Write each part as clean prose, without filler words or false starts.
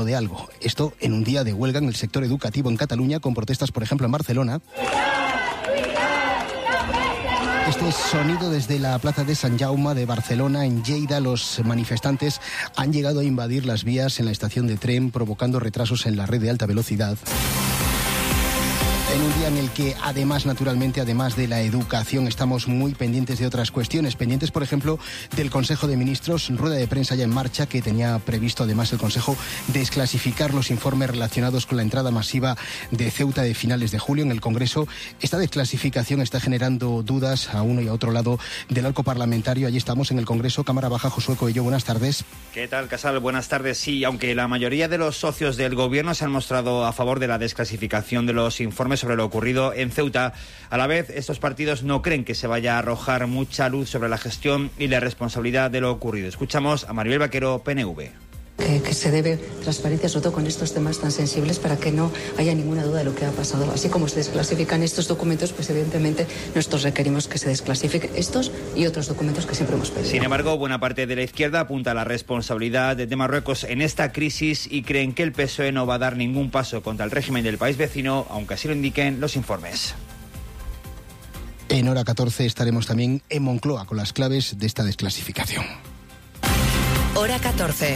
de algo. Esto en un día de huelga en el sector educativo en Cataluña, con protestas, por ejemplo, en Barcelona. Este sonido desde la plaza de Sant Jaume de Barcelona. En Lleida, los manifestantes han llegado a invadir las vías en la estación de tren, provocando retrasos en la red de alta velocidad. En un día en el que, además de la educación, estamos muy pendientes de otras cuestiones. Pendientes, por ejemplo, del Consejo de Ministros, rueda de prensa ya en marcha, que tenía previsto, además, el Consejo desclasificar los informes relacionados con la entrada masiva de Ceuta de finales de julio en el Congreso. Esta desclasificación está generando dudas a uno y a otro lado del arco parlamentario. Allí estamos en el Congreso. Cámara Baja, Josué Coello, buenas tardes. ¿Qué tal, Casal? Buenas tardes. Sí, aunque la mayoría de los socios del Gobierno se han mostrado a favor de la desclasificación de los informes sobre lo ocurrido en Ceuta, a la vez estos partidos no creen que se vaya a arrojar mucha luz sobre la gestión y la responsabilidad de lo ocurrido. Escuchamos a Maribel Vaquero, PNV. Que se debe transparencia, sobre todo con estos temas tan sensibles, para que no haya ninguna duda de lo que ha pasado. Así como se desclasifican estos documentos, pues evidentemente nosotros requerimos que se desclasifiquen estos y otros documentos que siempre hemos pedido. Sin embargo, buena parte de la izquierda apunta a la responsabilidad de Marruecos en esta crisis y creen que el PSOE no va a dar ningún paso contra el régimen del país vecino, aunque así lo indiquen los informes. En hora 14 estaremos también en Moncloa con las claves de esta desclasificación. Hora 14.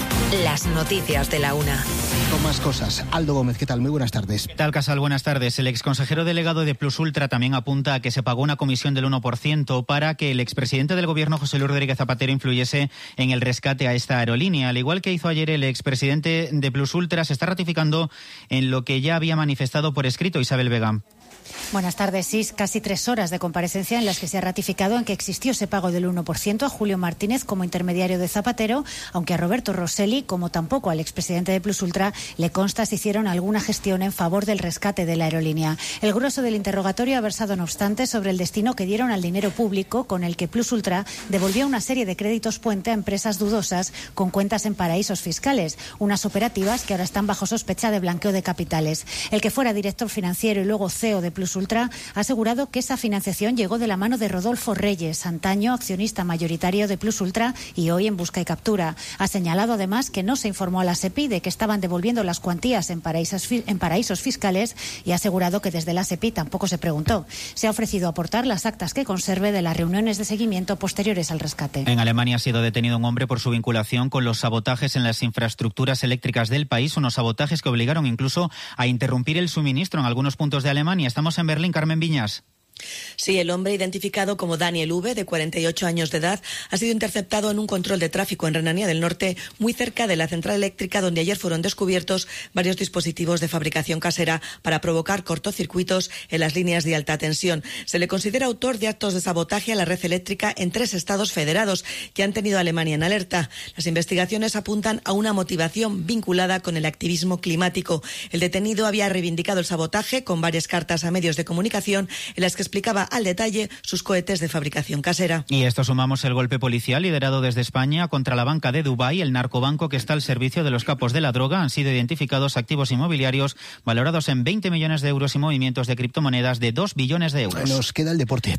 Las noticias de la una. Con más cosas. Aldo Gómez, ¿qué tal? Muy buenas tardes. ¿Qué tal, Casal? Buenas tardes. El exconsejero delegado de Plus Ultra también apunta a que se pagó una comisión del 1% para que el expresidente del Gobierno, José Luis Rodríguez Zapatero, influyese en el rescate a esta aerolínea. Al igual que hizo ayer el expresidente de Plus Ultra, se está ratificando en lo que ya había manifestado por escrito Isabel Vega. Buenas tardes. Sí, casi 3 horas de comparecencia en las que se ha ratificado en que existió ese pago del 1% a Julio Martínez como intermediario de Zapatero, aunque a Roberto Rosselli, como tampoco al expresidente de Plus Ultra, le consta si hicieron alguna gestión en favor del rescate de la aerolínea. El grueso del interrogatorio ha versado, no obstante, sobre el destino que dieron al dinero público con el que Plus Ultra devolvió una serie de créditos puente a empresas dudosas con cuentas en paraísos fiscales, unas operativas que ahora están bajo sospecha de blanqueo de capitales. El que fuera director financiero y luego CEO de Plus Ultra ha asegurado que esa financiación llegó de la mano de Rodolfo Reyes, antaño accionista mayoritario de Plus Ultra y hoy en busca y captura. Ha señalado además que no se informó a la SEPI de que estaban devolviendo las cuantías en paraísos fiscales y ha asegurado que desde la SEPI tampoco se preguntó. Se ha ofrecido aportar las actas que conserve de las reuniones de seguimiento posteriores al rescate. En Alemania ha sido detenido un hombre por su vinculación con los sabotajes en las infraestructuras eléctricas del país, unos sabotajes que obligaron incluso a interrumpir el suministro en algunos puntos de Alemania. Estamos en Berlín, Carmen Viñas. Sí, el hombre identificado como Daniel V, de 48 años de edad, ha sido interceptado en un control de tráfico en Renania del Norte, muy cerca de la central eléctrica, donde ayer fueron descubiertos varios dispositivos de fabricación casera para provocar cortocircuitos en las líneas de alta tensión. Se le considera autor de actos de sabotaje a la red eléctrica en 3 estados federados que han tenido a Alemania en alerta. Las investigaciones apuntan a una motivación vinculada con el activismo climático. El detenido había reivindicado el sabotaje con varias cartas a medios de comunicación en las que explicaba al detalle sus cohetes de fabricación casera. Y esto sumamos el golpe policial liderado desde España contra la banca de Dubái, el narcobanco que está al servicio de los capos de la droga. Han sido identificados activos inmobiliarios valorados en 20 millones de euros y movimientos de criptomonedas de 2 billones de euros. Nos queda el deporte.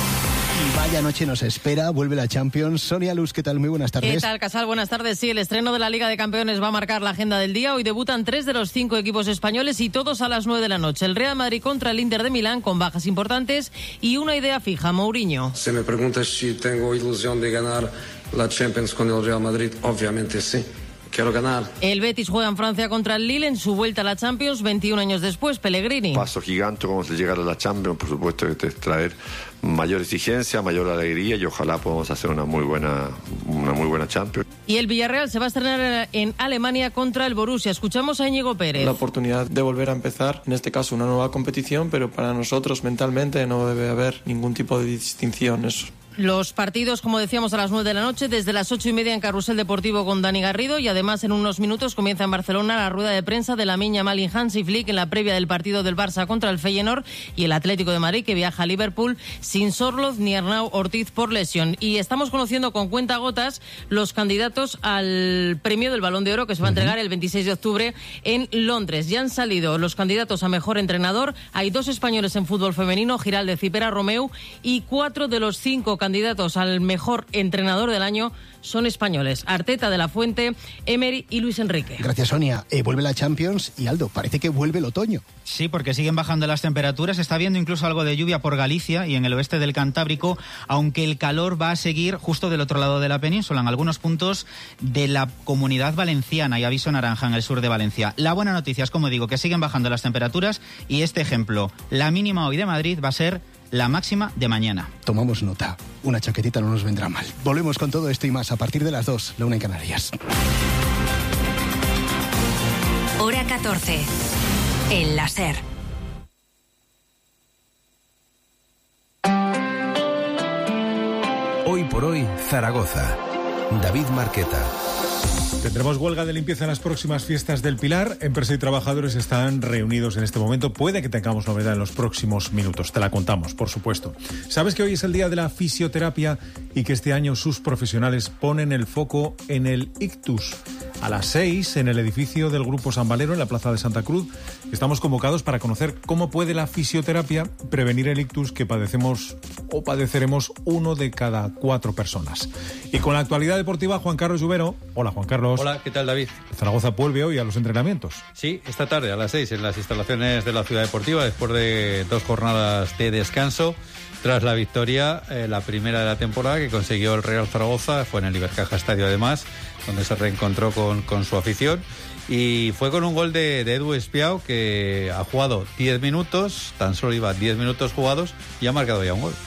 Y vaya noche nos espera, vuelve la Champions. Sonia Luz, ¿qué tal? Muy buenas tardes. ¿Qué tal, Casal? Buenas tardes. Sí, el estreno de la Liga de Campeones va a marcar la agenda del día. Hoy debutan 3 de los 5 equipos españoles y todos a las 9 de la noche. El Real Madrid contra el Inter de Milán con bajas importantes y una idea fija, Mourinho. Si me preguntas si tengo ilusión de ganar la Champions con el Real Madrid, obviamente sí. Quiero ganar. El Betis juega en Francia contra el Lille en su vuelta a la Champions 21 años después. Pellegrini. Paso gigante como se llegar a la Champions, por supuesto que te traer mayor exigencia, mayor alegría y ojalá podamos hacer una muy buena Champions. Y el Villarreal se va a estrenar en Alemania contra el Borussia. Escuchamos a Íñigo Pérez. La oportunidad de volver a empezar, en este caso una nueva competición, pero para nosotros mentalmente no debe haber ningún tipo de distinción. Eso. Los partidos, como decíamos, a las 9 de la noche, desde las 8:30 en Carrusel Deportivo con Dani Garrido y además en unos minutos comienza en Barcelona la rueda de prensa de Lamine Yamal y Hansi Flick en la previa del partido del Barça contra el Feyenoord y el Atlético de Madrid que viaja a Liverpool sin Sorloth ni Arnau Ortiz por lesión. Y estamos conociendo con cuentagotas los candidatos al premio del Balón de Oro que se va a entregar el 26 de octubre en Londres. Ya han salido los candidatos a mejor entrenador. Hay 2 españoles en fútbol femenino, Giraldez y Pera Romeu, y 4 de los 5 candidatos candidatos al mejor entrenador del año son españoles: Arteta, De la Fuente, Emery y Luis Enrique. Gracias, Sonia. Vuelve la Champions y, Aldo, parece que vuelve el otoño. Sí, porque siguen bajando las temperaturas. Está habiendo incluso algo de lluvia por Galicia y en el oeste del Cantábrico, aunque el calor va a seguir justo del otro lado de la península, en algunos puntos de la Comunidad Valenciana, y aviso naranja en el sur de Valencia. La buena noticia es, como digo, que siguen bajando las temperaturas, y este ejemplo: la mínima hoy de Madrid va a ser la máxima de mañana. Tomamos nota. Una chaquetita no nos vendrá mal. Volvemos con todo esto y más a partir de las 2, la 1 en Canarias. Hora 14. En la SER. Hoy por hoy, Zaragoza. David Marqueta. Tendremos huelga de limpieza en las próximas fiestas del Pilar. Empresa y trabajadores están reunidos en este momento. Puede que tengamos novedad en los próximos minutos. Te la contamos, por supuesto. ¿Sabes que hoy es el día de la fisioterapia y que este año sus profesionales ponen el foco en el ictus? A las 6, en el edificio del Grupo San Valero, en la Plaza de Santa Cruz, estamos convocados para conocer cómo puede la fisioterapia prevenir el ictus que padecemos o padeceremos 1 de cada 4 personas. Y con la actualidad deportiva, Juan Carlos Lluvero. Hola, Juan Carlos. Hola, ¿qué tal, David? Zaragoza vuelve hoy a los entrenamientos. Sí, esta tarde a las 6 en las instalaciones de la Ciudad Deportiva, después de 2 jornadas de descanso. Tras la victoria, la primera de la temporada que consiguió el Real Zaragoza, fue en el Ibercaja Estadio además, donde se reencontró con su afición, y fue con un gol de Edu Espiao, que ha jugado 10 minutos, tan solo iba 10 minutos jugados y ha marcado ya un gol.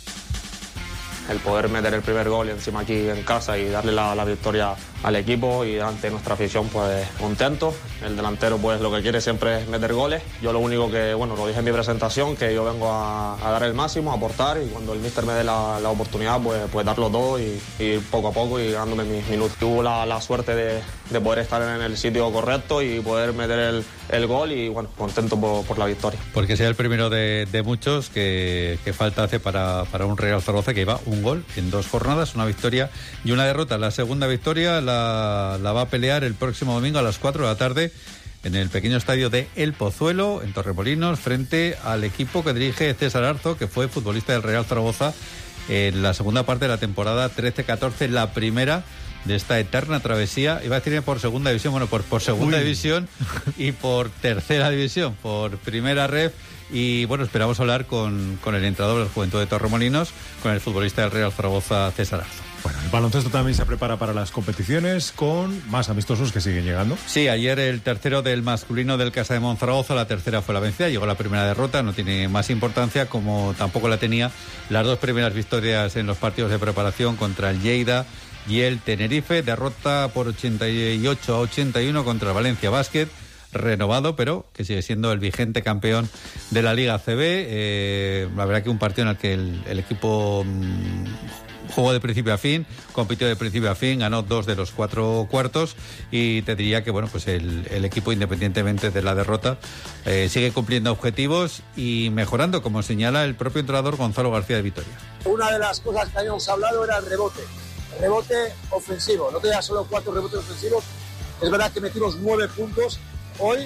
El poder meter el primer gol encima aquí en casa y darle la victoria al equipo y ante nuestra afición, pues contento. El delantero pues lo que quiere siempre es meter goles. Yo lo único que, bueno, lo dije en mi presentación, que yo vengo a dar el máximo, a aportar, y cuando el míster me dé la oportunidad, pues darlo todo y ir poco a poco y ganándome mis minutos. Tuve la suerte de poder estar en el sitio correcto y poder meter el gol y, bueno, contento por la victoria. Porque sea el primero de muchos que falta hace para un Real Zaragoza que lleva un gol en 2 jornadas, una victoria y una derrota. La segunda victoria la va a pelear el próximo domingo a las 4 de la tarde en el pequeño estadio de El Pozuelo, en Torremolinos, frente al equipo que dirige César Arzo, que fue futbolista del Real Zaragoza en la segunda parte de la temporada 13-14, la primera de esta eterna travesía. Iba a decir por segunda división, bueno, por segunda división y por tercera división, por primera ref. Y bueno, esperamos hablar con el entrenador del Juventud de Torremolinos, con el futbolista del Real Zaragoza, César Arzo. Bueno, el baloncesto también se prepara para las competiciones, con más amistosos que siguen llegando. Sí, ayer el tercero del masculino del Casa de Monzaragoza, la tercera fue la vencida, llegó la primera derrota, no tiene más importancia, como tampoco la tenía las 2 primeras victorias en los partidos de preparación contra el Lleida y el Tenerife. Derrota por 88-81 contra el Valencia Basket, renovado, pero que sigue siendo el vigente campeón de la Liga ACB. La verdad que un partido en el que el equipo jugó de principio a fin, compitió de principio a fin, ganó 2 de los 4 cuartos, y te diría que bueno, pues el equipo, independientemente de la derrota, sigue cumpliendo objetivos y mejorando, como señala el propio entrenador Gonzalo García de Vitoria. Una de las cosas que habíamos hablado era el rebote ofensivo. No tenía solo 4 rebotes ofensivos. Es verdad que metimos 9 puntos. Hoy,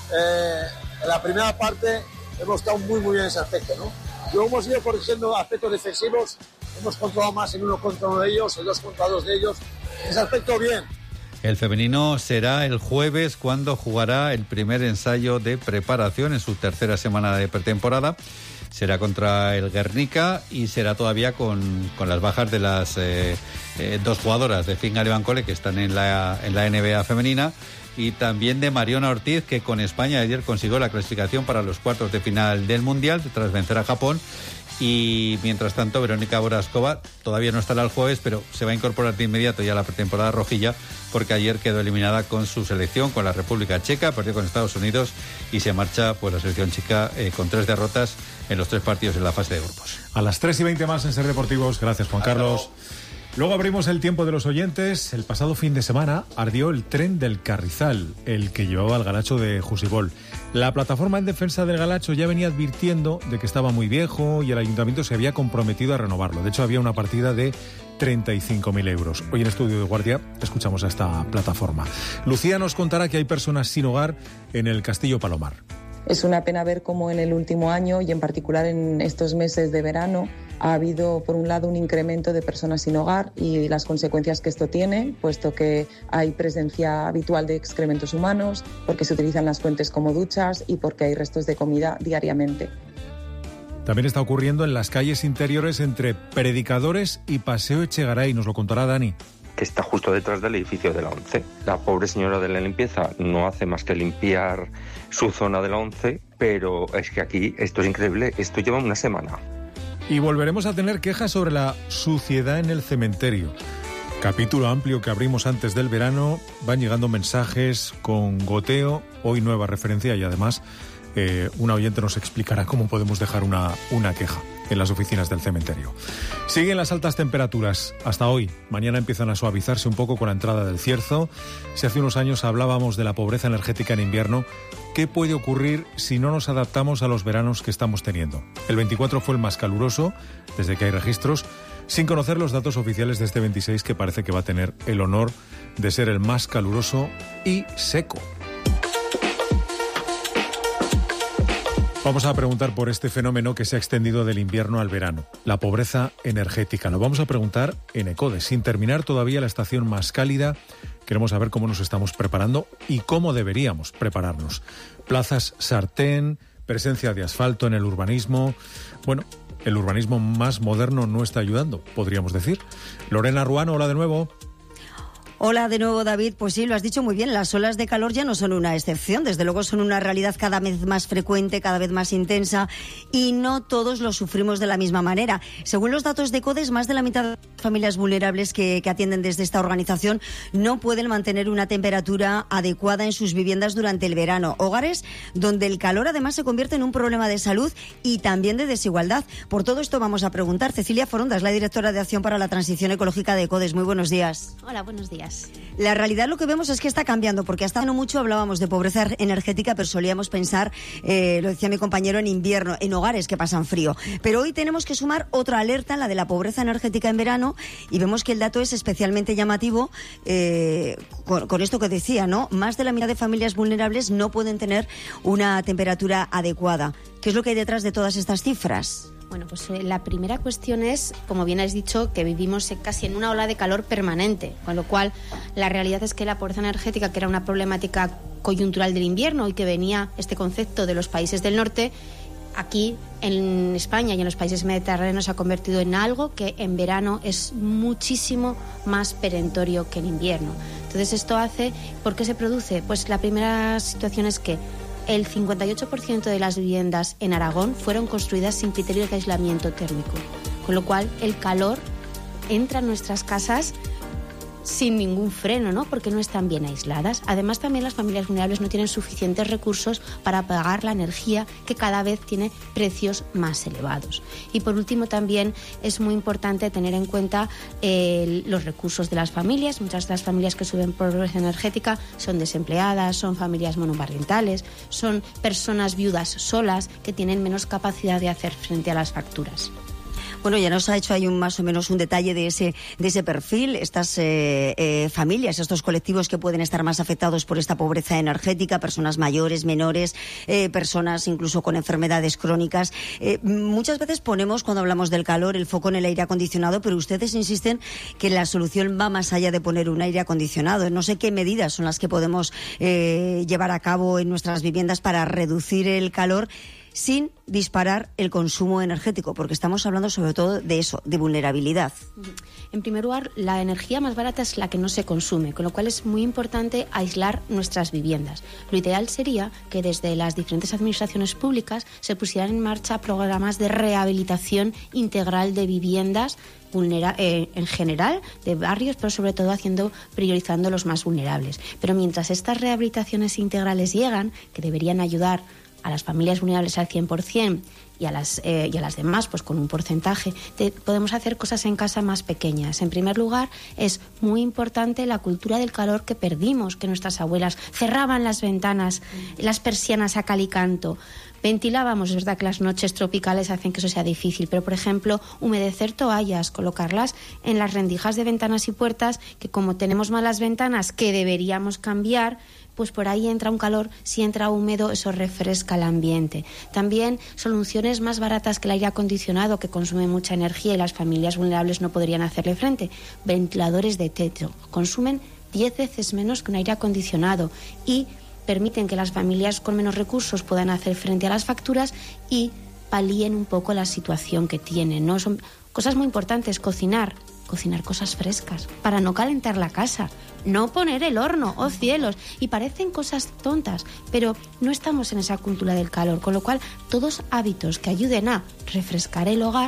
en la primera parte, hemos estado muy bien en ese aspecto, ¿no? Luego hemos ido corrigiendo aspectos defensivos, hemos controlado más en 1 contra 1 de ellos, en 2 contra 2 de ellos. En ese aspecto, bien. El femenino será el jueves, cuando jugará el primer ensayo de preparación en su tercera semana de pretemporada. Será contra el Guernica y será todavía con las bajas de las 2 jugadoras de Fingal y Bancole, que están en la NBA femenina, y también de Mariona Ortiz, que con España ayer consiguió la clasificación para los cuartos de final del Mundial tras vencer a Japón. Y mientras tanto, Verónica Borascova todavía no estará el jueves, pero se va a incorporar de inmediato ya a la pretemporada rojilla, porque ayer quedó eliminada con su selección, con la República Checa, perdió con Estados Unidos y se marcha pues la selección checa con 3 derrotas en los 3 partidos en la fase de grupos. A las 3:20 más en Ser Deportivos. Gracias, Juan Carlos. Luego abrimos el tiempo de los oyentes. El pasado fin de semana ardió el tren del Carrizal, el que llevaba al Galacho de Jusibol. La plataforma en defensa del Galacho ya venía advirtiendo de que estaba muy viejo y el ayuntamiento se había comprometido a renovarlo. De hecho, había una partida de 35.000 euros. Hoy en Estudio de Guardia escuchamos a esta plataforma. Lucía nos contará que hay personas sin hogar en el Castillo Palomar. Es una pena ver cómo en el último año y en particular en estos meses de verano ha habido, por un lado, un incremento de personas sin hogar y las consecuencias que esto tiene, puesto que hay presencia habitual de excrementos humanos, porque se utilizan las fuentes como duchas y porque hay restos de comida diariamente. También está ocurriendo en las calles interiores entre Predicadores y Paseo Echegaray. Nos lo contará Dani. Que está justo detrás del edificio de la ONCE. La pobre señora de la limpieza no hace más que limpiar su zona de la ONCE, pero es que aquí esto es increíble, esto lleva una semana. Y volveremos a tener quejas sobre la suciedad en el cementerio. Capítulo amplio que abrimos antes del verano, van llegando mensajes con goteo, hoy nueva referencia y además una oyente nos explicará cómo podemos dejar una queja en las oficinas del cementerio. Siguen las altas temperaturas hasta hoy. Mañana empiezan a suavizarse un poco con la entrada del cierzo. Si hace unos años hablábamos de la pobreza energética en invierno, ¿qué puede ocurrir si no nos adaptamos a los veranos que estamos teniendo? El 24 fue el más caluroso desde que hay registros, sin conocer los datos oficiales de este 26, que parece que va a tener el honor de ser el más caluroso y seco. Vamos a preguntar por este fenómeno que se ha extendido del invierno al verano, la pobreza energética. Lo vamos a preguntar en ECODES. Sin terminar todavía la estación más cálida, queremos saber cómo nos estamos preparando y cómo deberíamos prepararnos. Plazas sartén, presencia de asfalto en el urbanismo. Bueno, el urbanismo más moderno no está ayudando, podríamos decir. Lorena Ruano, hola de nuevo. Hola de nuevo, David. Pues sí, lo has dicho muy bien, las olas de calor ya no son una excepción, desde luego son una realidad cada vez más frecuente, cada vez más intensa, y no todos lo sufrimos de la misma manera. Según los datos de ECODES, más de la mitad de las familias vulnerables que atienden desde esta organización no pueden mantener una temperatura adecuada en sus viviendas durante el verano. Hogares donde el calor además se convierte en un problema de salud y también de desigualdad. Por todo esto vamos a preguntar. Cecilia Foronda es la directora de Acción para la Transición Ecológica de ECODES. Muy buenos días. Hola, buenos días. La realidad lo que vemos es que está cambiando, porque hasta no mucho hablábamos de pobreza energética, pero solíamos pensar, lo decía mi compañero, en invierno, en hogares que pasan frío. Pero hoy tenemos que sumar otra alerta, la de la pobreza energética en verano, y vemos que el dato es especialmente llamativo con esto que decía, ¿no? Más de la mitad de familias vulnerables no pueden tener una temperatura adecuada. ¿Qué es lo que hay detrás de todas estas cifras? Bueno, pues la primera cuestión es, como bien has dicho, que vivimos casi en una ola de calor permanente, con lo cual la realidad es que la pobreza energética, que era una problemática coyuntural del invierno y que venía este concepto de los países del norte, aquí en España y en los países mediterráneos se ha convertido en algo que en verano es muchísimo más perentorio que en invierno. Entonces esto hace, ¿por qué se produce? Pues la primera situación es que el 58% de las viviendas en Aragón fueron construidas sin criterios de aislamiento térmico, con lo cual el calor entra en nuestras casas sin ningún freno, ¿no? Porque no están bien aisladas. Además, también las familias vulnerables no tienen suficientes recursos para pagar la energía, que cada vez tiene precios más elevados. Y por último, también es muy importante tener en cuenta los recursos de las familias. Muchas de las familias que sufren pobreza energética son desempleadas, son familias monoparentales, son personas viudas solas que tienen menos capacidad de hacer frente a las facturas. Bueno, ya nos ha hecho ahí más o menos un detalle de ese perfil, estas familias, estos colectivos que pueden estar más afectados por esta pobreza energética, personas mayores, menores, personas incluso con enfermedades crónicas. Muchas veces ponemos, cuando hablamos del calor, el foco en el aire acondicionado, pero ustedes insisten que la solución va más allá de poner un aire acondicionado. No sé qué medidas son las que podemos llevar a cabo en nuestras viviendas para reducir el calor sin disparar el consumo energético, porque estamos hablando sobre todo de eso, de vulnerabilidad. En primer lugar, la energía más barata es la que no se consume, con lo cual es muy importante aislar nuestras viviendas. Lo ideal sería que desde las diferentes administraciones públicas se pusieran en marcha programas de rehabilitación integral de viviendas en general, de barrios, pero sobre todo priorizando los más vulnerables. Pero mientras estas rehabilitaciones integrales llegan, que deberían ayudar a las familias vulnerables al 100% y a las demás pues con un porcentaje, podemos hacer cosas en casa más pequeñas. En primer lugar, es muy importante la cultura del calor que perdimos, que nuestras abuelas cerraban las ventanas, las persianas a cal y canto. Ventilábamos, es verdad que las noches tropicales hacen que eso sea difícil, pero por ejemplo, humedecer toallas, colocarlas en las rendijas de ventanas y puertas, que como tenemos malas ventanas que deberíamos cambiar, pues por ahí entra un calor, si entra húmedo eso refresca el ambiente. También soluciones más baratas que el aire acondicionado, que consume mucha energía y las familias vulnerables no podrían hacerle frente. Ventiladores de techo consumen 10 veces menos que un aire acondicionado y permiten que las familias con menos recursos puedan hacer frente a las facturas y palíen un poco la situación que tienen, ¿no? Son cosas muy importantes. Cocinar cosas frescas para no calentar la casa, no poner el horno, ¡oh cielos! Y parecen cosas tontas, pero no estamos en esa cultura del calor, con lo cual todos hábitos que ayuden a refrescar el hogar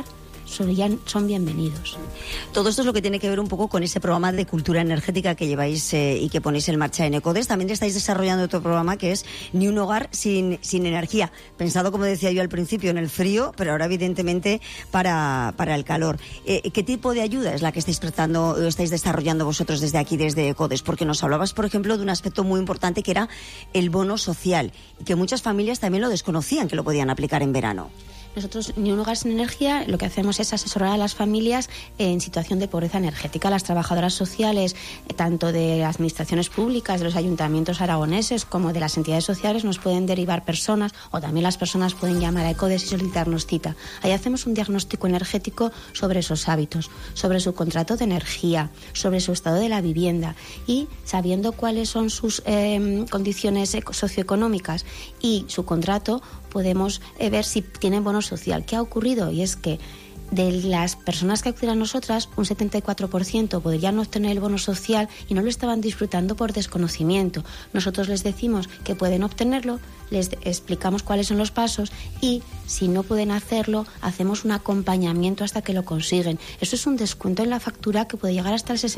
son bienvenidos. Todo esto es lo que tiene que ver un poco con ese programa de cultura energética que lleváis y que ponéis en marcha en Ecodes. También estáis desarrollando otro programa que es Ni un hogar sin energía, pensado, como decía yo al principio, en el frío, pero ahora evidentemente para el calor. ¿Qué tipo de ayuda es la que estáis desarrollando vosotros desde aquí, desde Ecodes? Porque nos hablabas, por ejemplo, de un aspecto muy importante que era el bono social, y que muchas familias también lo desconocían, que lo podían aplicar en verano. Nosotros, Ni un hogar sin energía, lo que hacemos es asesorar a las familias en situación de pobreza energética. Las trabajadoras sociales, tanto de administraciones públicas, de los ayuntamientos aragoneses, como de las entidades sociales, nos pueden derivar personas, o también las personas pueden llamar a Ecodes y solicitarnos cita. Ahí hacemos un diagnóstico energético sobre esos hábitos, sobre su contrato de energía, sobre su estado de la vivienda, y sabiendo cuáles son sus condiciones socioeconómicas y su contrato, podemos ver si tienen bono social. ¿Qué ha ocurrido? Y es que de las personas que acuden a nosotras, un 74% podrían no obtener el bono social y no lo estaban disfrutando por desconocimiento. Nosotros les decimos que pueden obtenerlo, les explicamos cuáles son los pasos y, si no pueden hacerlo, hacemos un acompañamiento hasta que lo consiguen. Eso es un descuento en la factura que puede llegar hasta el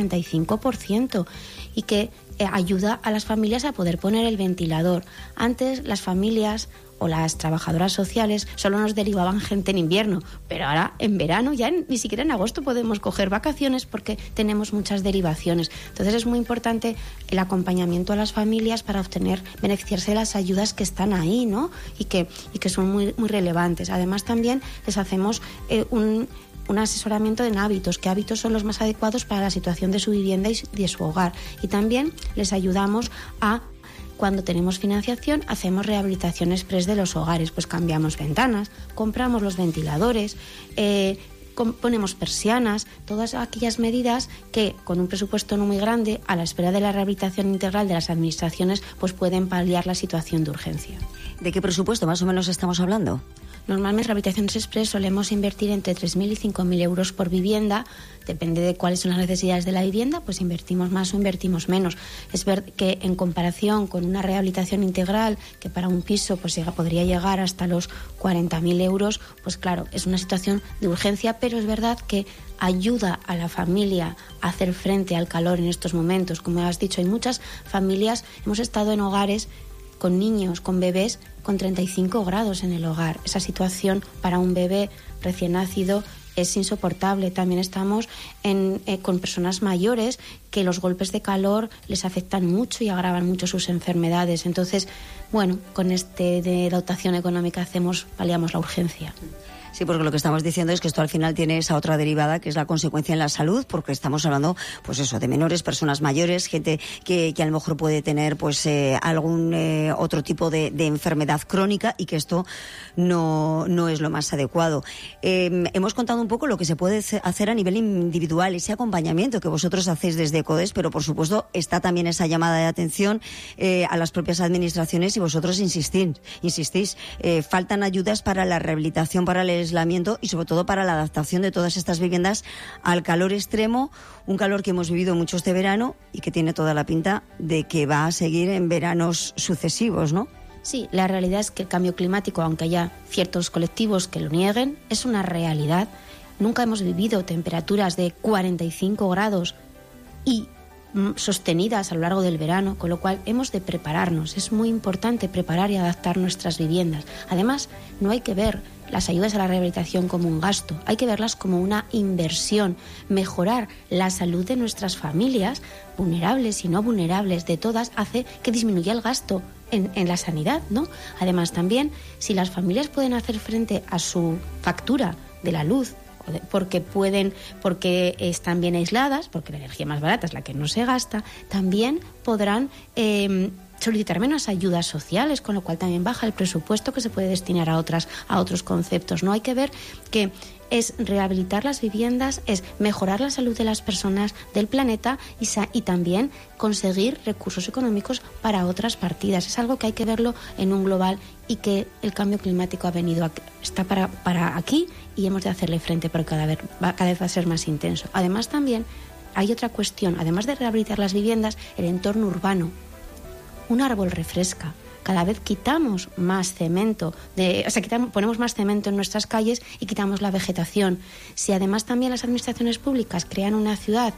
65% y que ayuda a las familias a poder poner el ventilador. Antes las familias o las trabajadoras sociales solo nos derivaban gente en invierno, pero ahora en verano, ya ni siquiera en agosto podemos coger vacaciones porque tenemos muchas derivaciones. Entonces es muy importante el acompañamiento a las familias para beneficiarse de las ayudas que están ahí, ¿no? Y que son muy, muy relevantes. Además también les hacemos un asesoramiento en hábitos, qué hábitos son los más adecuados para la situación de su vivienda y de su hogar. Y también les ayudamos cuando tenemos financiación, hacemos rehabilitación express de los hogares, pues cambiamos ventanas, compramos los ventiladores, ponemos persianas, todas aquellas medidas que con un presupuesto no muy grande, a la espera de la rehabilitación integral de las administraciones, pues pueden paliar la situación de urgencia. ¿De qué presupuesto más o menos estamos hablando? Normalmente en rehabilitaciones express solemos invertir entre 3.000 y 5.000 euros por vivienda. Depende de cuáles son las necesidades de la vivienda, pues invertimos más o invertimos menos. Es ver que en comparación con una rehabilitación integral, que para un piso pues podría llegar hasta los 40.000 euros, pues claro, es una situación de urgencia, pero es verdad que ayuda a la familia a hacer frente al calor en estos momentos. Como has dicho, hay muchas familias, hemos estado en hogares con niños, con bebés, con 35 grados en el hogar. Esa situación para un bebé recién nacido es insoportable. También estamos con personas mayores que los golpes de calor les afectan mucho y agravan mucho sus enfermedades. Entonces, bueno, con de dotación económica paliamos la urgencia. Sí, porque lo que estamos diciendo es que esto al final tiene esa otra derivada, que es la consecuencia en la salud, porque estamos hablando, pues eso, de menores, personas mayores, gente que a lo mejor puede tener pues algún otro tipo de enfermedad crónica, y que esto no es lo más adecuado. Hemos contado un poco lo que se puede hacer a nivel individual, ese acompañamiento que vosotros hacéis desde Ecodes, pero por supuesto está también esa llamada de atención a las propias administraciones, y vosotros insistís, faltan ayudas para la rehabilitación, para el aislamiento y sobre todo para la adaptación de todas estas viviendas al calor extremo, un calor que hemos vivido mucho este verano y que tiene toda la pinta de que va a seguir en veranos sucesivos, ¿no? Sí, la realidad es que el cambio climático, aunque haya ciertos colectivos que lo nieguen, es una realidad. Nunca hemos vivido temperaturas de 45 grados y sostenidas a lo largo del verano, con lo cual hemos de prepararnos. Es muy importante preparar y adaptar nuestras viviendas. Además, no hay que ver las ayudas a la rehabilitación como un gasto, hay que verlas como una inversión. Mejorar la salud de nuestras familias, vulnerables y no vulnerables, de todas, hace que disminuya el gasto en la sanidad, ¿no? Además, también, si las familias pueden hacer frente a su factura de la luz, porque están bien aisladas, porque la energía más barata es la que no se gasta, también podrán solicitar menos ayudas sociales, con lo cual también baja el presupuesto que se puede destinar a otros conceptos, ¿no? Hay que ver que es rehabilitar las viviendas, es mejorar la salud de las personas, del planeta y también conseguir recursos económicos para otras partidas. Es algo que hay que verlo en un global y que el cambio climático está para aquí y hemos de hacerle frente porque cada vez va a ser más intenso. Además también hay otra cuestión, además de rehabilitar las viviendas, el entorno urbano. Un árbol refresca. Cada vez quitamos más cemento, ponemos más cemento en nuestras calles y quitamos la vegetación. Si además también las administraciones públicas crean una ciudad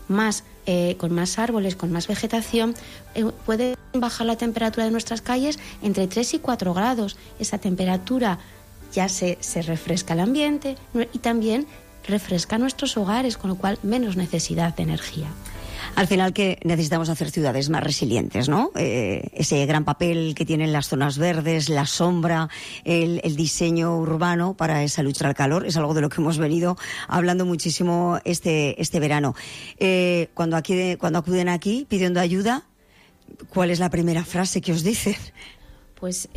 con más árboles, con más vegetación, puede bajar la temperatura de nuestras calles entre 3 y 4 grados. Esa temperatura ya se refresca el ambiente y también refresca nuestros hogares, con lo cual menos necesidad de energía. Al final que necesitamos hacer ciudades más resilientes, ¿no? Ese gran papel que tienen las zonas verdes, la sombra, el diseño urbano para esa lucha al calor, es algo de lo que hemos venido hablando muchísimo este verano. Cuando acuden aquí pidiendo ayuda, ¿cuál es la primera frase que os dicen? Pues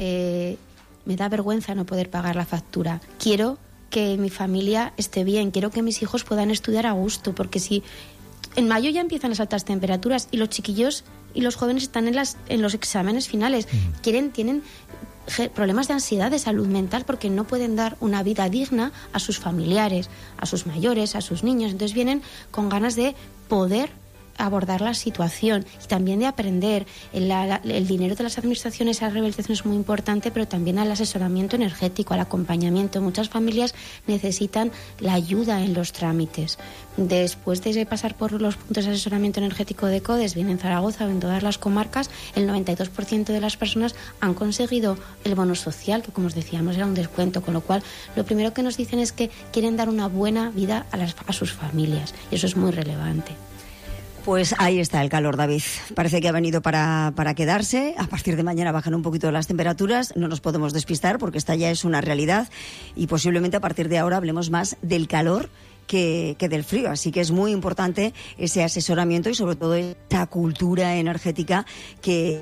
me da vergüenza no poder pagar la factura. Quiero que mi familia esté bien, quiero que mis hijos puedan estudiar a gusto, porque si en mayo ya empiezan las altas temperaturas y los chiquillos y los jóvenes están en los exámenes finales. Tienen problemas de ansiedad, de salud mental, porque no pueden dar una vida digna a sus familiares, a sus mayores, a sus niños. Entonces vienen con ganas de poder abordar la situación y también de aprender. El dinero de las administraciones a la rehabilitación es muy importante, pero también al asesoramiento energético, al acompañamiento. Muchas familias necesitan la ayuda en los trámites. Después de pasar por los puntos de asesoramiento energético de CODES, bien en Zaragoza o en todas las comarcas, el 92% de las personas han conseguido el bono social, que como os decíamos era un descuento, con lo cual lo primero que nos dicen es que quieren dar una buena vida a sus familias, y eso es muy relevante. Pues ahí está el calor, David. Parece que ha venido para quedarse. A partir de mañana bajan un poquito las temperaturas. No nos podemos despistar porque esta ya es una realidad. Y posiblemente a partir de ahora hablemos más del calor que del frío. Así que es muy importante ese asesoramiento y sobre todo esta cultura energética que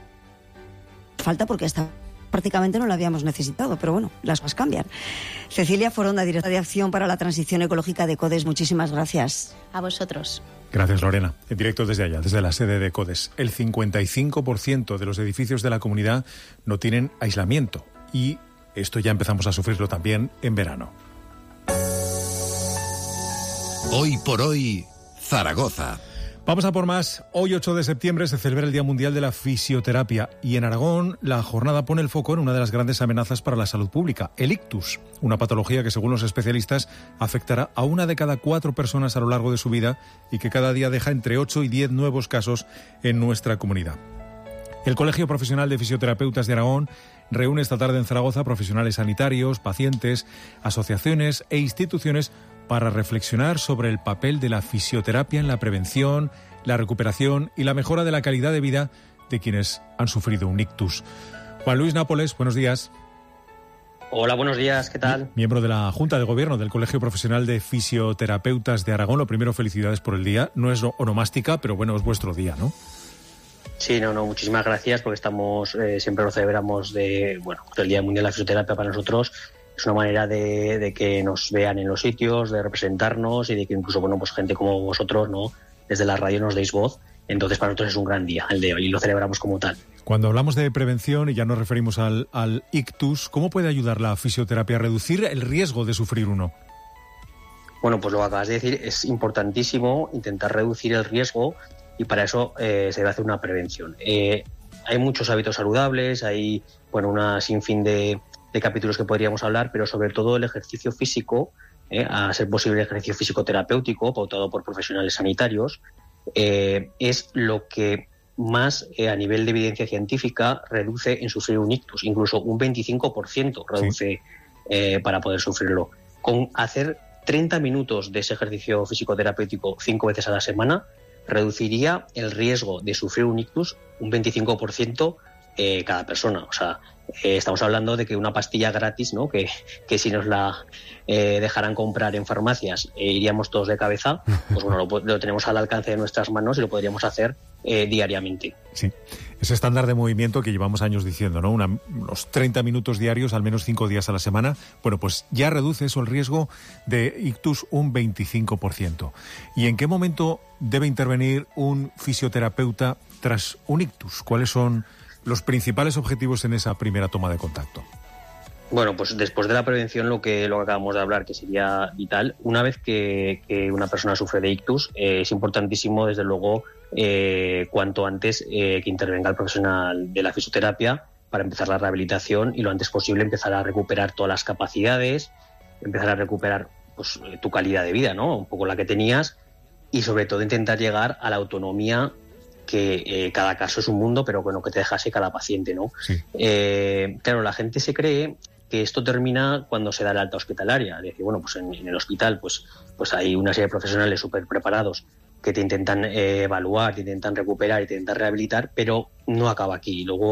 falta porque hasta prácticamente no la habíamos necesitado. Pero bueno, las cosas cambian. Cecilia Foronda, directora de Acción para la Transición Ecológica de CODES. Muchísimas gracias. A vosotros. Gracias, Lorena. En directo desde allá, desde la sede de CODES. El 55% de los edificios de la comunidad no tienen aislamiento y esto ya empezamos a sufrirlo también en verano. Hoy por hoy, Zaragoza. Vamos a por más. Hoy, 8 de septiembre, se celebra el Día Mundial de la Fisioterapia y en Aragón la jornada pone el foco en una de las grandes amenazas para la salud pública, el ictus, una patología que, según los especialistas, afectará a 1 de cada 4 personas a lo largo de su vida y que cada día deja entre 8 y 10 nuevos casos en nuestra comunidad. El Colegio Profesional de Fisioterapeutas de Aragón reúne esta tarde en Zaragoza profesionales sanitarios, pacientes, asociaciones e instituciones para reflexionar sobre el papel de la fisioterapia en la prevención, la recuperación y la mejora de la calidad de vida de quienes han sufrido un ictus. Juan Luis Nápoles, buenos días. Hola, buenos días, ¿qué tal? Miembro de la Junta de Gobierno del Colegio Profesional de Fisioterapeutas de Aragón. Lo primero, felicidades por el día. No es onomástica, pero bueno, es vuestro día, ¿no? Sí, muchísimas gracias, porque estamos, siempre lo celebramos el Día Mundial de la Fisioterapia para nosotros. Es una manera de que nos vean en los sitios, de representarnos y de que incluso, pues gente como vosotros, ¿no? Desde la radio nos deis voz. Entonces, para nosotros es un gran día el de hoy y lo celebramos como tal. Cuando hablamos de prevención y ya nos referimos al ictus, ¿cómo puede ayudar la fisioterapia a reducir el riesgo de sufrir uno? Bueno, pues lo que acabas de decir, es importantísimo intentar reducir el riesgo y para eso se debe hacer una prevención. Hay muchos hábitos saludables, hay una sinfín de capítulos que podríamos hablar, pero sobre todo el ejercicio físico, a ser posible el ejercicio físico terapéutico, pautado por profesionales sanitarios, es lo que más a nivel de evidencia científica reduce en sufrir un ictus, incluso un 25% reduce para poder sufrirlo. Con hacer 30 minutos de ese ejercicio físico terapéutico 5 veces a la semana, reduciría el riesgo de sufrir un ictus un 25% cada persona. O sea, estamos hablando de que una pastilla gratis, ¿no? Que si nos la dejaran comprar en farmacias iríamos todos de cabeza, pues bueno, lo tenemos al alcance de nuestras manos y lo podríamos hacer diariamente. Sí, ese estándar de movimiento que llevamos años diciendo, ¿no? Unos 30 minutos diarios, al menos 5 días a la semana. Bueno, pues ya reduce eso el riesgo de ictus un 25%. ¿Y en qué momento debe intervenir un fisioterapeuta tras un ictus? ¿Cuáles son los principales objetivos en esa primera toma de contacto? Bueno, pues después de la prevención, lo que acabamos de hablar, que sería vital, una vez que una persona sufre de ictus, es importantísimo, desde luego, cuanto antes que intervenga el profesional de la fisioterapia para empezar la rehabilitación y lo antes posible empezar a recuperar todas las capacidades, empezar a recuperar pues, tu calidad de vida, ¿no? Un poco la que tenías, y sobre todo intentar llegar a la autonomía, que cada caso es un mundo, pero bueno, que te dejase cada paciente, ¿no? Sí. Claro, la gente se cree que esto termina cuando se da la alta hospitalaria. Es decir, bueno, pues en el hospital pues hay una serie de profesionales súper preparados que te intentan evaluar, te intentan recuperar y te intentan rehabilitar, pero no acaba aquí. Luego